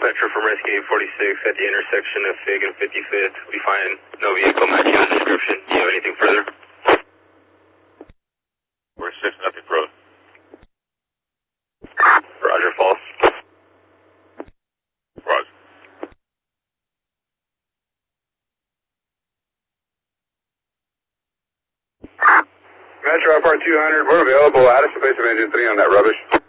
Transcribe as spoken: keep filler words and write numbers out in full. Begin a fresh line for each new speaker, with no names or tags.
Metro from Rescue eight forty-six at the intersection of Fig and fifty-fifth. We find no vehicle matching the description. Do you have anything further?
We're six nothing road.
Roger, false.
Roger.
Metro F R two hundred, we're available. Addison Base of Engine three on that rubbish.